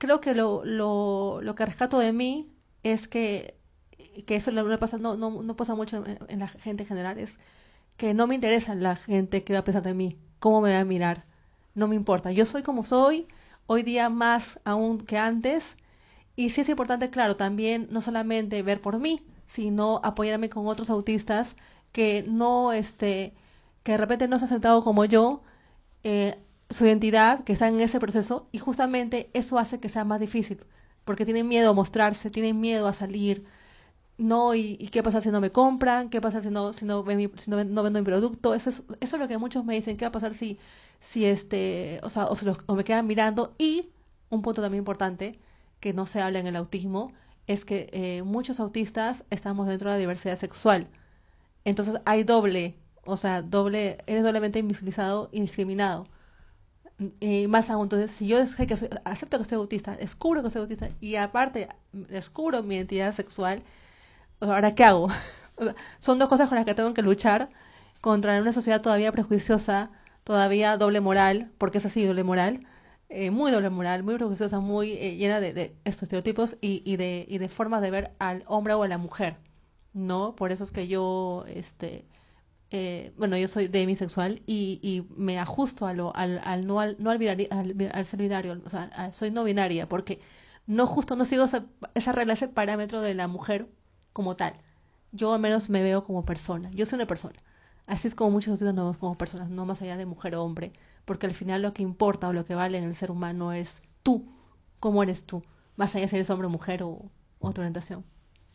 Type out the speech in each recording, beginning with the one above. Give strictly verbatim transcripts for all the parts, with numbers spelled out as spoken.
creo que lo, lo, lo que rescato de mí es que, que eso no, pasa, no, no, no pasa mucho en, en la gente en general, es que no me interesa la gente que va a pensar de mí, cómo me va a mirar, no me importa. Yo soy como soy, hoy día más aún que antes, y sí es importante, claro, también no solamente ver por mí, sino apoyarme con otros autistas que no, este, que de repente no se han sentado como yo, eh, su identidad, que están en ese proceso, y justamente eso hace que sea más difícil, porque tienen miedo a mostrarse, tienen miedo a salir, no, y, y qué pasa si no me compran, qué pasa si no, si no, ven mi- si no, ven- no vendo mi producto, eso es, eso es lo que muchos me dicen, qué va a pasar si, si este, o sea, o, se los- o me quedan mirando, y un punto también importante, que no se habla en el autismo, es que eh, muchos autistas estamos dentro de la diversidad sexual, entonces hay doble, o sea, doble, eres doblemente invisibilizado y discriminado. Y más aún, entonces, si yo sé que soy- acepto que soy autista, descubro que soy autista y aparte descubro mi identidad sexual, o sea, ¿ahora qué hago? O sea, son dos cosas con las que tengo que luchar contra una sociedad todavía prejuiciosa, todavía doble moral, porque es así, doble moral, eh, muy doble moral, muy prejuiciosa, muy eh, llena de, de estos estereotipos y, y de, y de formas de ver al hombre o a la mujer, ¿no? Por eso es que yo, este, eh, bueno, yo soy demisexual y, y me ajusto a lo, al, al no al, no al, binari- al, bi- al ser binario, o sea, a- soy no binaria, porque no justo no sigo esa, esa regla, ese parámetro de la mujer como tal. Yo al menos me veo como persona, yo soy una persona. Así es como muchos autistas nos vemos como personas, no más allá de mujer o hombre, porque al final lo que importa o lo que vale en el ser humano es tú, cómo eres tú, más allá de si eres hombre o mujer o otra orientación.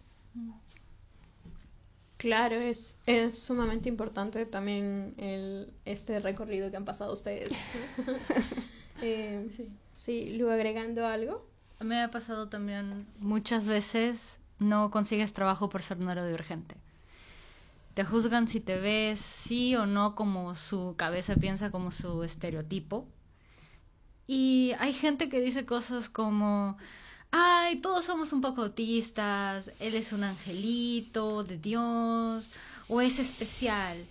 Claro, es, es sumamente importante también el, este recorrido que han pasado ustedes, ¿no? Eh, Sí. sí, luego agregando algo. A mí me ha pasado también muchas veces no consigues trabajo por ser neurodivergente. Te juzgan si te ves sí o no como su cabeza piensa, como su estereotipo. Y hay gente que dice cosas como, ay, todos somos un poco autistas, él es un angelito de Dios, o es especial.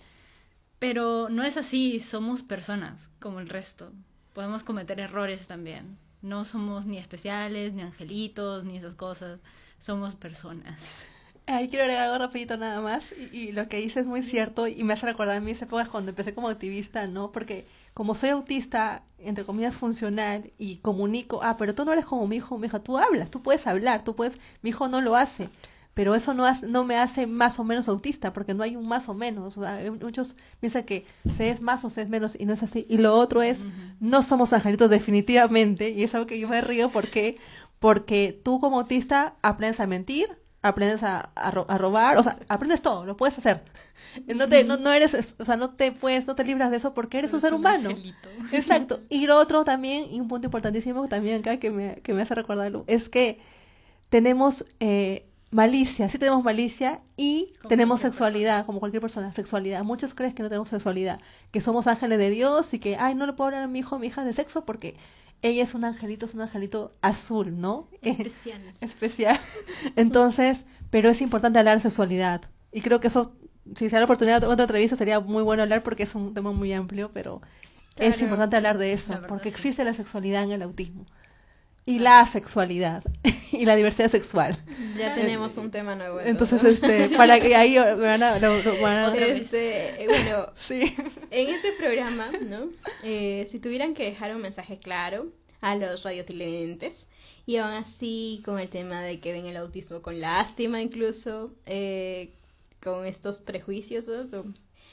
Pero no es así, somos personas, como el resto. Podemos cometer errores también. No somos ni especiales, ni angelitos, ni esas cosas. Somos personas. Ahí quiero agregar algo rapidito nada más, y, y lo que dices es muy Sí. cierto, y me hace recordar a mis épocas cuando empecé como activista, ¿no? Porque como soy autista, entre comillas, funcional, y comunico, ah, pero tú no eres como mi hijo o mi hija, tú hablas, tú puedes hablar, tú puedes, mi hijo no lo hace, pero eso no, hace, no me hace más o menos autista, porque no hay un más o menos, o sea, hay muchos piensan que se es más o se es menos, y no es así, y lo otro es, Ujú. no somos angelitos definitivamente, y es algo que yo me río porque, porque tú como autista aprendes a mentir, aprendes a, a, ro- a robar, o sea, aprendes todo, lo puedes hacer. No te, no, no eres, es- o sea, no te puedes, no te libras de eso porque eres Pero un es ser un humano. angelito. Exacto. Y lo otro también, y un punto importantísimo también acá que me, que me hace recordarlo, es que tenemos eh, malicia, sí tenemos malicia y Como tenemos cualquier sexualidad, persona. como cualquier persona, sexualidad. Muchos creen que no tenemos sexualidad, que somos ángeles de Dios y que, ay, no le puedo hablar a mi hijo o mi hija de sexo porque ella es un angelito, es un angelito azul, ¿no? Especial. Especial. Entonces, pero es importante hablar de sexualidad. Y creo que eso, si se da la oportunidad de otra entrevista, sería muy bueno hablar porque es un tema muy amplio, pero es Claro, importante Sí, hablar de la eso, verdad porque sí. existe la sexualidad en el autismo. Y Claro. la sexualidad y la diversidad sexual. ya tenemos un tema nuevo. Entonces, Entonces, este, para que ahí me van a, lo- lo- van a- Otra vez. este, eh, bueno, sí. en este programa, ¿no? Eh, si tuvieran que dejar un mensaje claro a los radiotelevidentes y aún así con el tema de que ven el autismo con lástima incluso, eh, con estos prejuicios, ¿no? Con-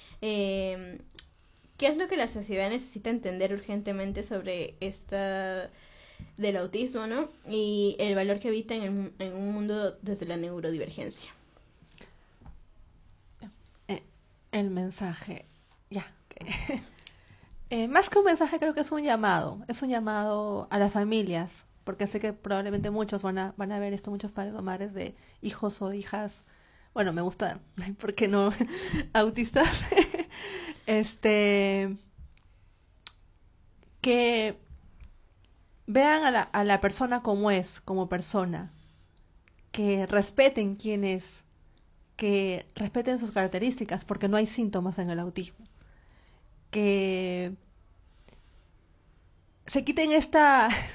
eh, ¿qué es lo que la sociedad necesita entender urgentemente sobre esta del autismo, ¿no? Y el valor que habita en, el- en un mundo desde la neurodivergencia. Eh, el mensaje, ya. Eh, más que un mensaje, creo que es un llamado. Es un llamado a las familias, porque sé que probablemente muchos van a, van a ver esto, muchos padres o madres de hijos o hijas. Bueno, me gusta, ¿por qué no? Autistas. este, que vean a la, a la persona como es, como persona, que respeten quién es, que respeten sus características, porque no hay síntomas en el autismo, que se quiten esta,